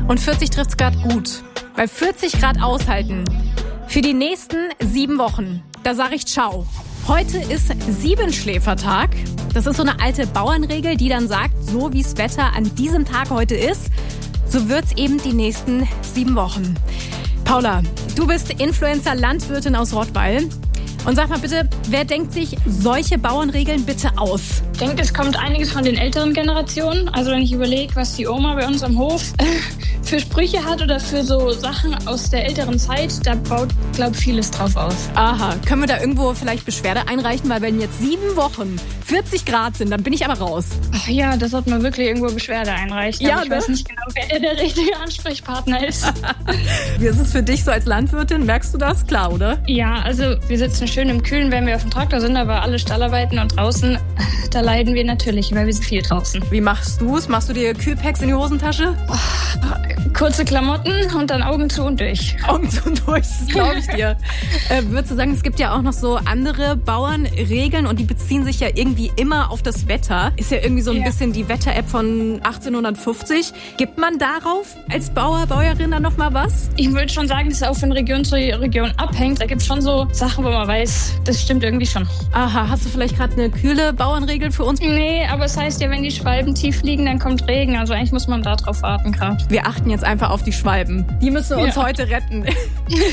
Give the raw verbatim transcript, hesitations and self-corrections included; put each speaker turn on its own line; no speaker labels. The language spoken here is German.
Und vierzig trifft's gerade gut. Bei vierzig Grad aushalten. Für die nächsten sieben Wochen. Da sage ich ciao. Heute ist Siebenschläfertag. Das ist so eine alte Bauernregel, die dann sagt, so wie das Wetter an diesem Tag heute ist, so wird's eben die nächsten sieben Wochen. Paula, du bist Influencer-Landwirtin aus Rottweil. Und sag mal bitte, wer denkt sich solche Bauernregeln bitte aus?
Ich denke, es kommt einiges von den älteren Generationen. Also wenn ich überlege, was die Oma bei uns am Hof für Sprüche hat oder für so Sachen aus der älteren Zeit, da baut, glaube ich, vieles drauf aus.
Aha, können wir da irgendwo vielleicht Beschwerde einreichen? Weil wenn jetzt sieben Wochen vierzig Grad sind, dann bin ich aber raus.
Ach ja, das hat man wirklich irgendwo Beschwerde einreichen.
Ja,
ich
ne?
weiß nicht genau, wer der richtige Ansprechpartner ist.
Wie ist es für dich so als Landwirtin? Merkst du das? Klar, oder?
Ja, also wir sitzen schön im Kühlen, wenn wir auf dem Traktor sind, aber alle Stallarbeiten und draußen, da leiden wir natürlich, weil wir sind viel draußen.
Wie machst du es? Machst du dir Kühlpacks in die Hosentasche?
Oh, kurze Klamotten und dann Augen zu und durch.
Augen zu und durch, das glaube ich dir. äh, würdest du sagen, es gibt ja auch noch so andere Bauernregeln und die beziehen sich ja irgendwie immer auf das Wetter. Ist ja irgendwie so ein
ja. bisschen
die Wetter-App von achtzehnhundertfünfzig. Gibt man darauf als Bauer, Bäuerin dann noch mal was?
Ich würde schon sagen, dass es auch von Region zu Region abhängt. Da gibt es schon so Sachen, wo man weiß, das stimmt irgendwie schon.
Aha, hast du vielleicht gerade eine kühle Bauernregel für uns?
Nee, aber es heißt ja, wenn die Schwalben tief liegen, dann kommt Regen. Also eigentlich muss man da drauf warten gerade.
Wir achten jetzt einfach auf die Schwalben. Die müssen uns
ja.
heute retten.